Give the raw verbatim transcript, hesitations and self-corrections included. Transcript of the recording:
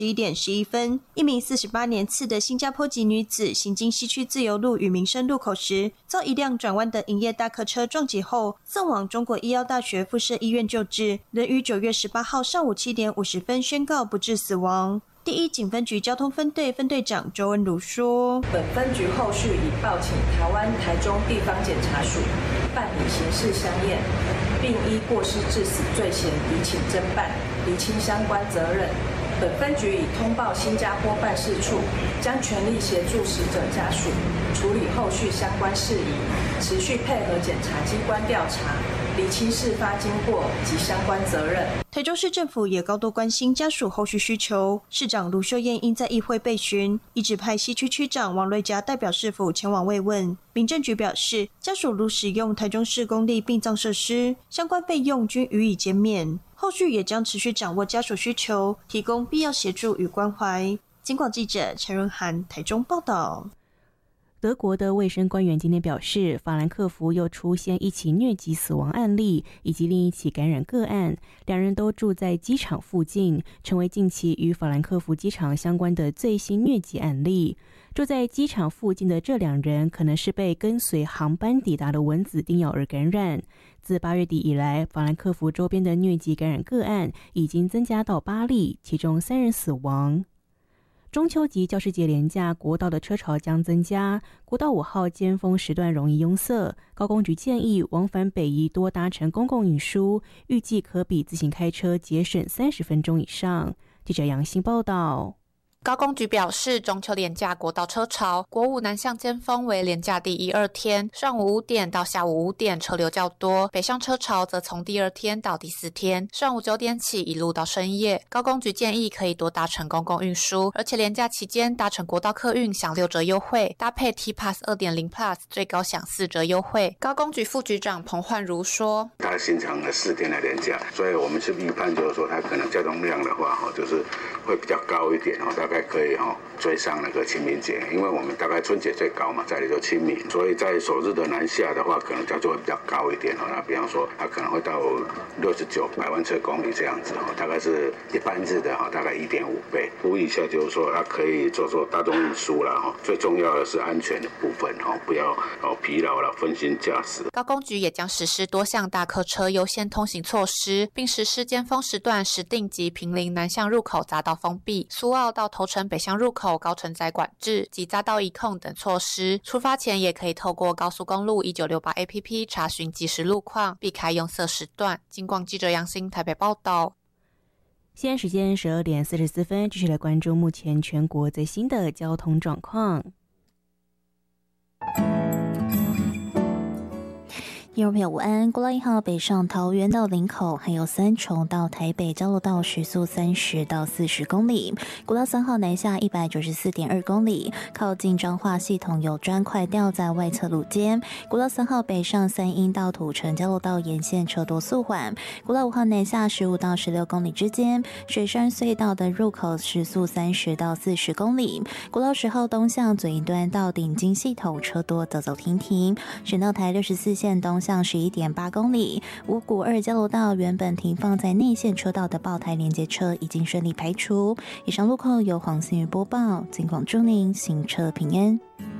十一点十一分，一名四十八年次的新加坡籍女子行经西区自由路与民生路口时，遭一辆转弯的营业大客车撞击后，送往中国医药大学附设医院救治，仍于九月十八号上午七点五十分宣告不治死亡。第一警分局交通分队分队长周恩如说：“ 本分局后续已报请台湾台中地方检察署办理刑事相验，并依过失致死罪嫌移请侦办，厘清相关责任。本分局已通报新加坡办事处，将全力协助死者家属处理后续相关事宜，持续配合检察机关调查，厘清事发经过及相关责任。” 台中市政府也高度关心家属后续需求，市长卢秀燕因在议会备询，一直派西区区长王瑞佳代表市府前往慰问。民政局表示，家属如使用台中市公立殡葬设施，相关费用均予以减免，后续也将持续掌握家属需求，提供必要协助与关怀。警广记者陈润涵台中报道。 德国的卫生官员今天表示，法兰克福又出现一起疟疾死亡案例，以及另一起感染个案，两人都住在机场附近，成为近期与法兰克福机场相关的最新疟疾案例。住在机场附近的这两人可能是被跟随航班抵达的蚊子叮咬而感染。自八月底以来，法兰克福周边的疟疾感染个案已经增加到八例，其中三人死亡。中秋及教师节连假，国道的车潮将增加，国道五号尖峰时段容易拥塞。高公局建议往返北宜多搭乘公共运输，预计可比自行开车节省三十分钟以上。记者杨欣报道。 高公局表示，中秋连假国道车潮，国五南向尖峰为连假第一二天，上午五点到下午五点车流较多；北向车潮则从第二天到第四天，上午九点起一路到深夜。高公局建议可以多搭乘公共运输，而且连假期间搭乘国道客运享六折优惠，搭配 T Pass 二点零 Plus 最高享四折优惠。高公局副局长彭焕如说：“ 他新长了四天的连假，所以我们是预判就是说，他可能交通量的话，哈，就是会比较高一点哦，大概可以哈追上那个清明节，因为我们大概春节最高嘛，再来就清明，所以在首日的南下的话，可能它就会比较高一点哦。那比方说，它可能会到六十九百万车公里这样子哦，大概是一般日的哈，大概一点五倍。呼吁一下，就是说它可以做做大众运输啦哈，最重要的是安全的部分哈，不要哦疲劳了，分心驾驶。 高公局也将实施多项大客车优先通行措施，并实施尖峰时段时定及坪林南向入口匝道封闭，苏澳到头城北向入口高承载管制及匝道移控等措施。出发前也可以透过高速公路一九六八 A P P 查询即时路况，避开拥塞时段。警广记者杨欣台北报道。 现在时间十二点四十四分，继续来关注目前全国最新的交通状况。 听众朋友午安，国道一号北上桃园到林口，还有三重到台北交流道时速三十到四十公里；国道三号南下一百九十四点二公里，靠近彰化系统有砖块掉在外侧路肩；国道三号北上三鶯到土城交流道沿线车多速缓；国道五号南下十五到十六公里之间，水山隧道的入口时速三十到四十公里；国道十号东向左一端到顶金系统车多走走停停；省道台六十四线东向十一点八公里，五股二交流道原本停放在内线车道的爆台连接车已经顺利排除。以上路况由黄新宇播报，尽管祝您行车平安。